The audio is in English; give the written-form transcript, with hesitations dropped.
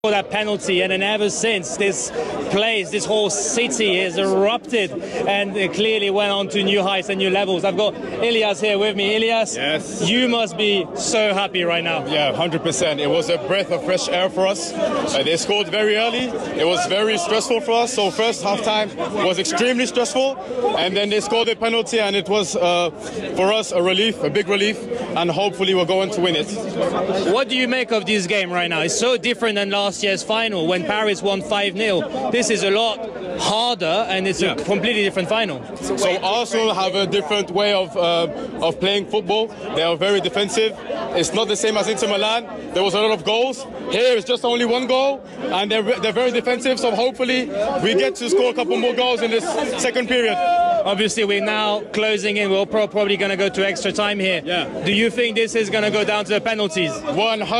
that penalty, and then ever since this place, this whole city has erupted and clearly went on to new heights and new levels. I've got Ilias here with me. Ilias, yes, you must be so happy right now. Yeah, 100%. It was a breath of fresh air for us. They scored very early. It was very stressful for us. So first half time was extremely stressful, and then they scored a penalty, and it was for us a relief, a big relief, and hopefully we're going to win it. What do you make of this game right now? It's so different than last year's final when Paris won 5-0. This is a lot harder, and it's a completely different final. So Arsenal have a different way of playing football. They are very defensive. It's not the same as Inter Milan. There was a lot of goals. Here it's just only one goal, and they're very defensive. So hopefully we get to score a couple more goals in this second period. Obviously, we're now closing in. We're probably going to go to extra time here. Yeah. Do you think this is going to go down to the penalties? 100%.